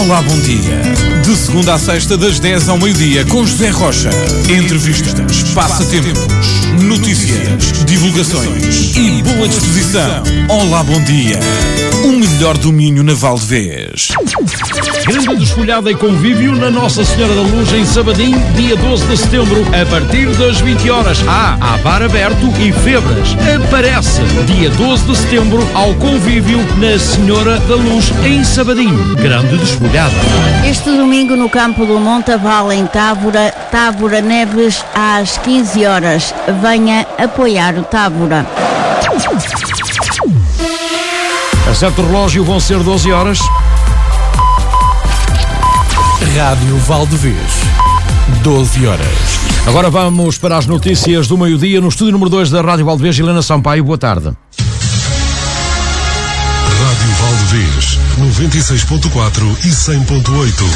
Olá, bom dia. De segunda a sexta, das 10 ao meio-dia, com José Rocha. Entrevistas, passatempos, notícias, divulgações e boa disposição. Olá, bom dia. O melhor do Minho na Valdevez. Grande desfolhada e convívio na Nossa Senhora da Luz em Sabadim, dia 12 de setembro, a partir das 20 horas. Há bar aberto e febras. Aparece dia 12 de setembro ao convívio na Senhora da Luz em Sabadim. Grande desfolhada. Este domingo no Campo do Montaval em Távora Neves às 15 horas. Venha apoiar o Távora. Acerta o relógio, vão ser 12 horas. Rádio Valdevez, 12 horas. Agora vamos para as notícias do meio-dia no estúdio número 2 da Rádio Valdevez. Helena Sampaio, boa tarde. Rádio Valdevez, 96.4 e 100.8.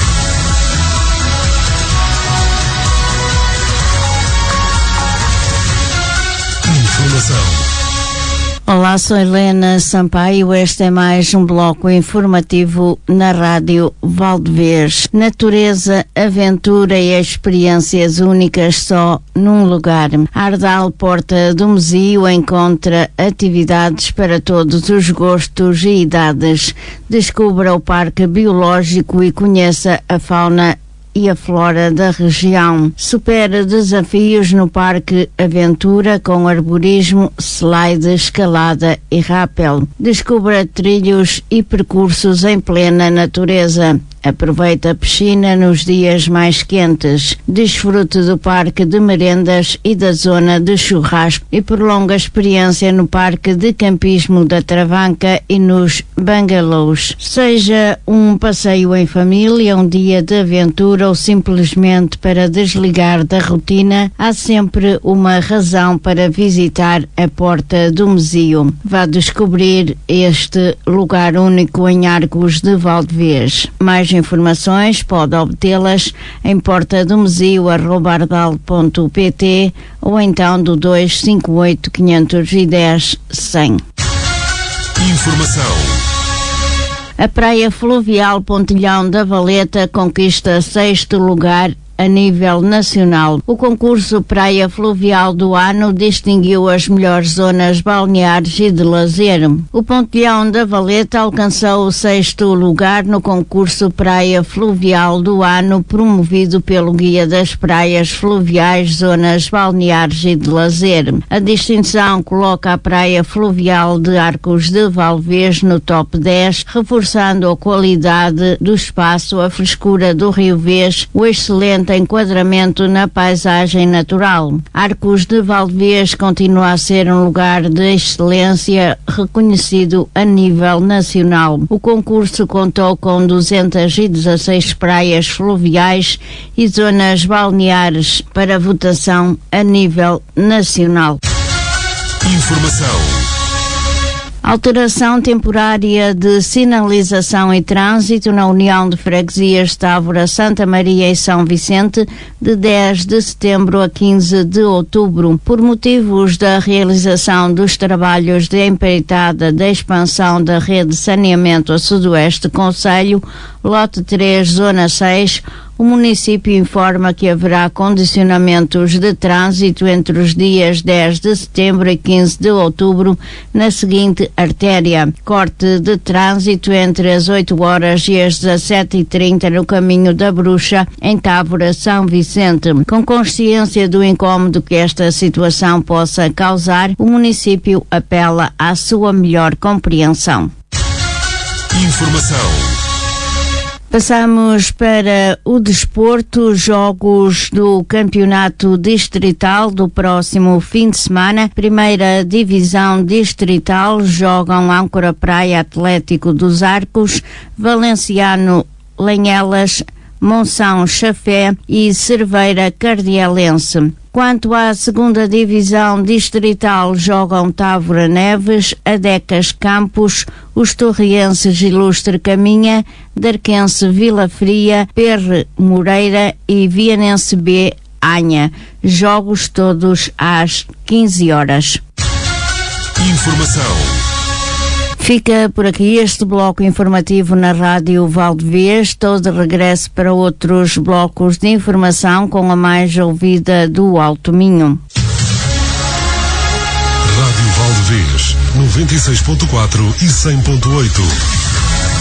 Informação. Olá, sou Helena Sampaio. Este é mais um bloco informativo na Rádio Valdevez. Natureza, aventura e experiências únicas só num lugar. Ardal Porta do Mesio encontra atividades para todos os gostos e idades. Descubra o Parque Biológico e conheça a fauna e a flora da região. Supera desafios no Parque Aventura com arborismo, slide, escalada e rappel. Descubra trilhos e percursos em plena natureza. Aproveita a piscina nos dias mais quentes. Desfrute do parque de merendas e da zona de churrasco e prolonga a experiência no parque de campismo da Travanca e nos bungalows. Seja um passeio em família, um dia de aventura ou simplesmente para desligar da rotina, há sempre uma razão para visitar a Porta do Mesio. Vá descobrir este lugar único em Arcos de Valdevez. Mais informações pode obtê-las em portadomesio@ardal.pt ou então do 258 510 100. Informação. A Praia Fluvial Pontilhão da Valeta conquista 6º lugar a nível nacional. O concurso Praia Fluvial do ano distinguiu as melhores zonas balneares e de lazer. O Pontilhão da Valeta alcançou o 6º lugar no concurso Praia Fluvial do ano, promovido pelo Guia das Praias Fluviais, Zonas Balneares e de Lazer. A distinção coloca a Praia Fluvial de Arcos de Valdevez no top 10, reforçando a qualidade do espaço, a frescura do Rio Vez, o excelente enquadramento na paisagem natural. Arcos de Valdevez continua a ser um lugar de excelência reconhecido a nível nacional. O concurso contou com 216 praias fluviais e zonas balneares para votação a nível nacional. Informação. Alteração temporária de sinalização e trânsito na União de Freguesias Távora, Santa Maria e São Vicente, de 10 de setembro a 15 de outubro. Por motivos da realização dos trabalhos de empreitada da expansão da rede de saneamento a sudoeste concelho, lote 3, zona 6, o município informa que haverá condicionamentos de trânsito entre os dias 10 de setembro e 15 de outubro na seguinte artéria: corte de trânsito entre as 8 horas e as 17h30 no caminho da Bruxa, em Távora, São Vicente. Com consciência do incómodo que esta situação possa causar, o município apela à sua melhor compreensão. Informação. Passamos para o desporto. Jogos do Campeonato Distrital do próximo fim de semana. Primeira Divisão Distrital jogam Âncora Praia, Atlético dos Arcos, Valenciano Lenhelas, Monção Chafé e Cerveira Cardielense. Quanto à segunda divisão distrital, jogam Távora Neves, Adecas Campos, os Torrienses Ilustre Caminha, Darquense Vila Fria, Perre Moreira e Vianense B Anha. Jogos todos às 15 horas. Informação. Fica por aqui este bloco informativo na Rádio Valdevez. Estou de regresso para outros blocos de informação com a mais ouvida do Alto Minho. Rádio Valdevez, 96.4 e 100.8.